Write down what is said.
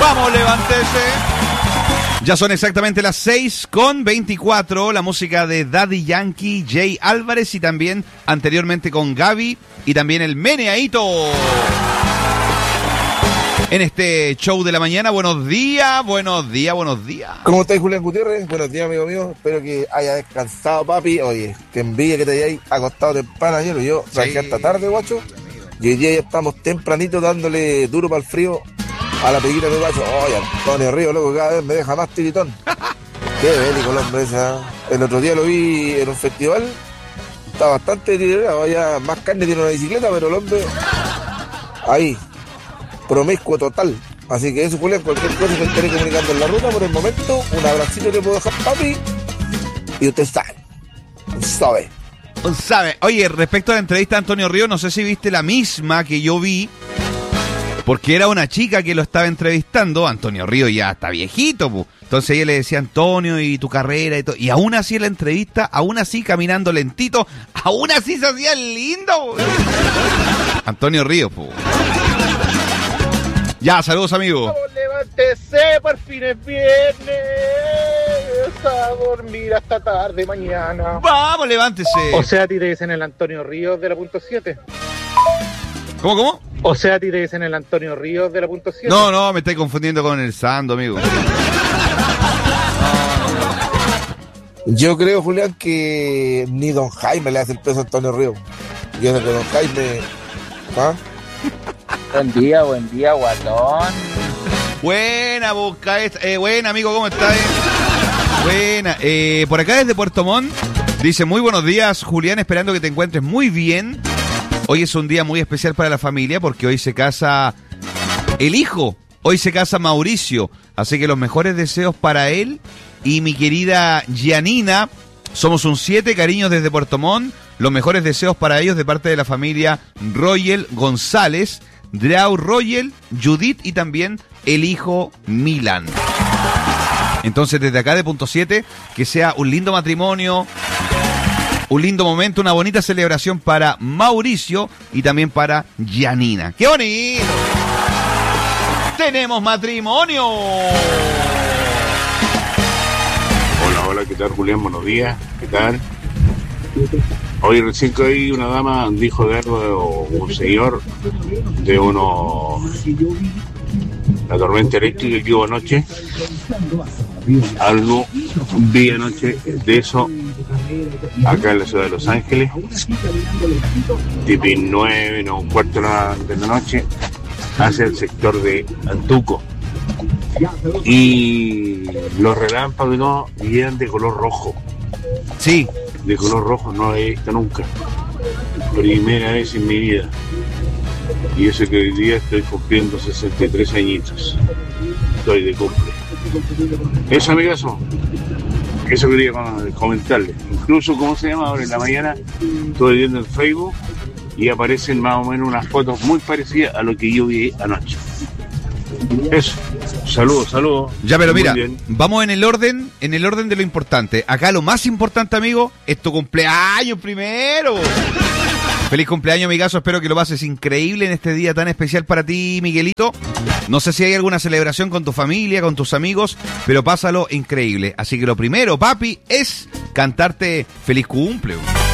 Vamos, levántese. Ya son exactamente las 6:24. La música de Daddy Yankee, Jay Álvarez y también anteriormente con Gaby y también el Meneadito. En este show de la mañana, buenos días. ¿Cómo estás, Julián Gutiérrez? Buenos días, amigo mío. Espero que haya descansado, papi. Oye, que envidia que te hayáis acostado temprano ayer. Yo trabajé hasta tarde, guacho. Y hoy día ya estamos tempranito dándole duro para el frío a la peguita de mi guacho. Oye, Antonio Río, loco, cada vez me deja más tiritón. Qué bélico el hombre ese. El otro día lo vi en un festival. Está bastante tiritado. Ya más carne tiene una bicicleta, pero el hombre ahí, promiscuo total. Así que eso, Julián, cualquier cosa que estaré comunicando en la ruta por el momento. Un abracito le puedo dejar, papi. Y usted sabe. Oye, respecto a la entrevista de Antonio Río, no sé si viste la misma que yo vi, porque era una chica que lo estaba entrevistando. Antonio Río ya está viejito, pu. Entonces ella le decía, Antonio, y tu carrera y todo. Y aún así en la entrevista, aún así caminando lentito, aún así se hacía lindo, pu. Antonio Río, pu. Ya, saludos, amigo. Vamos, levántese, por fin es viernes. A dormir hasta tarde mañana. Vamos, levántese. O sea, a ti te dicen el Antonio Ríos de la punto 7. ¿Cómo? O sea, a ti te dicen el Antonio Ríos de la punto 7. No, me estoy confundiendo con el Sando, amigo. Yo creo, Julián, que ni Don Jaime le hace el peso a Antonio Río. Yo sé que Don Jaime... ¿Ah? Buen día, guatón. Buena, buena, amigo, ¿cómo estás? Buena. Por acá desde Puerto Montt dice, muy buenos días, Julián, esperando que te encuentres muy bien. Hoy es un día muy especial para la familia porque hoy se casa el hijo. Hoy se casa Mauricio. Así que los mejores deseos para él y mi querida Gianina. Somos un 7, cariños desde Puerto Montt. Los mejores deseos para ellos de parte de la familia Royel González, Dreau Royel, Judith y también el hijo Milan. Entonces desde acá de punto 7, que sea un lindo matrimonio, un lindo momento, una bonita celebración para Mauricio y también para Gianina. ¡Qué bonito! ¡Tenemos matrimonio! Hola, ¿qué tal, Julián? Buenos días, ¿qué tal? Hoy recién que hay una dama dijo de algo, un señor de la tormenta eléctrica que hubo anoche. Algo vi anoche de eso acá en la ciudad de Los Ángeles, tipo 9, no, un cuarto de la noche, hacia el sector de Antuco. Y los relámpagos no eran de color rojo. Sí. De color rojo no lo he visto nunca. Primera vez en mi vida. Y eso que hoy día estoy cumpliendo 63 añitos. Estoy de cumple. Eso, amigazo. Eso quería comentarle. Incluso, ¿cómo se llama? Ahora en la mañana estoy viendo en Facebook y aparecen más o menos unas fotos muy parecidas a lo que yo vi anoche. Eso. Saludos. Ya, pero mira, vamos en el orden de lo importante. Acá lo más importante, amigo, es tu cumpleaños primero. Feliz cumpleaños, amigazo. Espero que lo pases increíble en este día tan especial para ti, Miguelito. No sé si hay alguna celebración con tu familia, con tus amigos, pero pásalo increíble. Así que lo primero, papi, es cantarte feliz cumple.